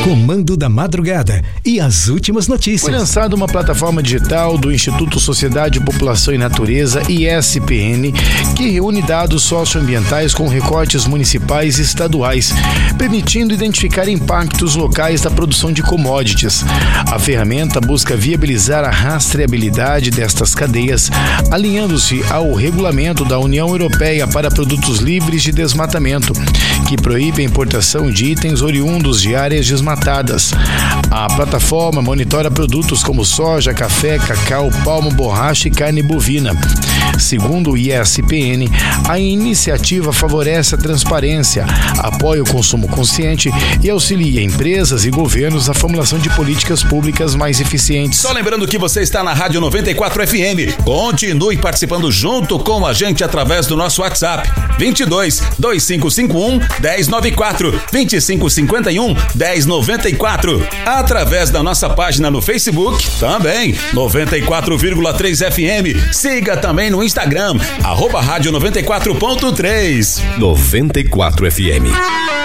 Comando da Madrugada e as últimas notícias. Foi lançada uma plataforma digital do Instituto Sociedade, População e Natureza, ISPN, que reúne dados socioambientais com recortes municipais e estaduais, permitindo identificar impactos locais da produção de commodities. A ferramenta busca viabilizar a rastreabilidade destas cadeias, alinhando-se ao regulamento da União Europeia para produtos livres de desmatamento, que proíbe a importação de itens oriundos de áreas desmatadas. A plataforma monitora produtos como soja, café, cacau, palmo, borracha e carne bovina. Segundo o ISPN, a iniciativa favorece a transparência, apoia o consumo consciente e auxilia empresas e governos na formulação de políticas públicas mais eficientes. Só lembrando que você está na Rádio 94 FM. Continue participando junto com a gente através do nosso WhatsApp 22 2551 1094 2551 1094. Através da nossa página no Facebook também 94,3 FM. Siga também no Instagram @rádio 94.3. 94 FM.